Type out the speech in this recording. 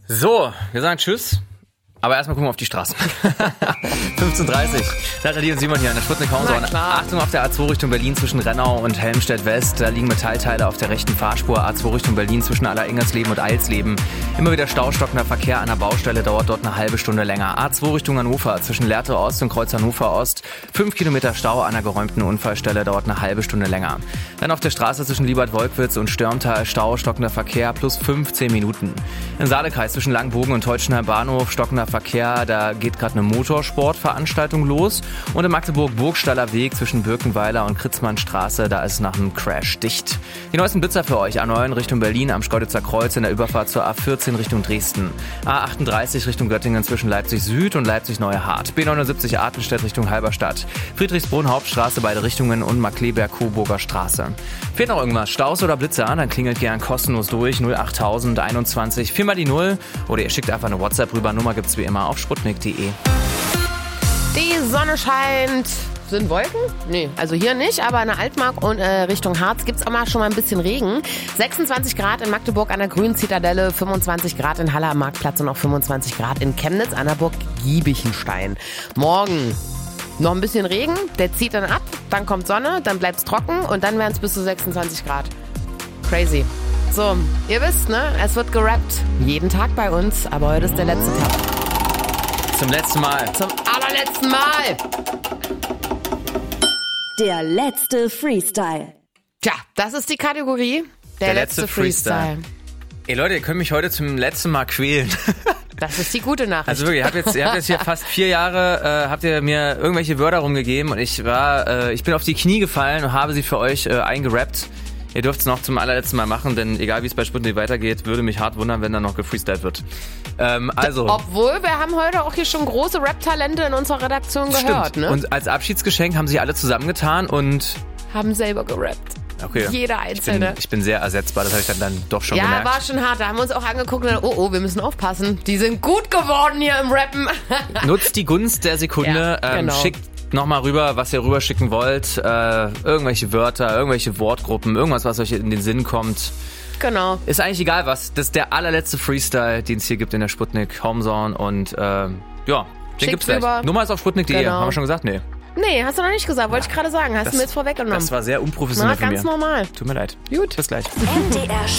So, wir sagen Tschüss. Aber erstmal gucken wir auf die Straßen. 15:30. Nathalie und Simon hier an der Sputnik Homezone. Achtung auf der A2 Richtung Berlin zwischen Rennau und Helmstedt West. Da liegen Metallteile auf der rechten Fahrspur. A2 Richtung Berlin zwischen Alleringgersleben und Eilsleben. Immer wieder staustockender Verkehr an der Baustelle, dauert dort eine halbe Stunde länger. A2 Richtung Hannover zwischen Lehrte Ost und Kreuz Hannover Ost. 5 Kilometer Stau an der geräumten Unfallstelle, dauert eine halbe Stunde länger. Dann auf der Straße zwischen Liebert-Wolkwitz und Störmtal Stau, stockender Verkehr plus 15 Minuten. Im Saalekreis zwischen Langbogen und Teutschener Bahnhof stockender Verkehr, da geht gerade eine Motorsportveranstaltung los. Und in Magdeburg-Burgstaller Weg zwischen Birkenweiler und Kritzmannstraße, da ist nach einem Crash dicht. Die neuesten Blitzer für euch: A9 Richtung Berlin am Schkeuditzer Kreuz in der Überfahrt zur A14 Richtung Dresden. A38 Richtung Göttingen zwischen Leipzig Süd und Leipzig Neue Hart. B79 Artenstedt Richtung Halberstadt. Friedrichsbrunn Hauptstraße beide Richtungen und Markleberg-Coburger Straße. Fehlt noch irgendwas? Staus oder Blitzer? Dann klingelt gern kostenlos durch 08000 21 4 mal die 0 oder ihr schickt einfach eine WhatsApp rüber. Nummer gibt's wie immer auf sputnik.de. Die Sonne scheint. Sind Wolken? Nee, also hier nicht, aber in der Altmark und Richtung Harz gibt's auch mal schon mal ein bisschen Regen. 26 Grad in Magdeburg an der Grünen Zitadelle, 25 Grad in Halle am Marktplatz und auch 25 Grad in Chemnitz an der Burg Giebichenstein. Morgen noch ein bisschen Regen, der zieht dann ab, dann kommt Sonne, dann bleibt's trocken und dann wären es bis zu 26 Grad. Crazy. So, ihr wisst, ne? Es wird gerappt. Jeden Tag bei uns, aber heute ist der letzte Tag. Zum letzten Mal. Zum allerletzten Mal. Der letzte Freestyle. Tja, das ist die Kategorie. Der letzte Freestyle. Ey Leute, ihr könnt mich heute zum letzten Mal quälen. Das ist die gute Nachricht. Also wirklich, ihr habt jetzt hier fast 4 Jahre, habt ihr mir irgendwelche Wörter rumgegeben und ich bin auf die Knie gefallen und habe sie für euch eingerappt. Ihr dürft es noch zum allerletzten Mal machen, denn egal wie es bei Sputnik weitergeht, würde mich hart wundern, wenn da noch gefreestylt wird. Obwohl, wir haben heute auch hier schon große Rap-Talente in unserer Redaktion gehört. Stimmt. Ne? Und als Abschiedsgeschenk haben sich alle zusammengetan und haben selber gerappt. Okay. Jeder Einzelne. Ich bin sehr ersetzbar, das habe ich dann doch schon gemerkt. Ja, war schon hart. Da haben wir uns auch angeguckt und dann, wir müssen aufpassen. Die sind gut geworden hier im Rappen. Nutzt die Gunst der Sekunde, ja, genau. Schickt nochmal rüber, was ihr rüberschicken wollt. Irgendwelche Wörter, irgendwelche Wortgruppen, irgendwas, was euch in den Sinn kommt. Genau. Ist eigentlich egal was. Das ist der allerletzte Freestyle, den es hier gibt in der Sputnik Homezone. Und den gibt's gleich. Nummer ist auf sputnik.de. Genau. Haben wir schon gesagt? Nee. Nee, hast du noch nicht gesagt. Wollte ich gerade sagen. Hast du mir jetzt vorweggenommen. Das war sehr unprofessionell von mir. Ganz normal. Tut mir leid. Gut. Bis gleich. MDR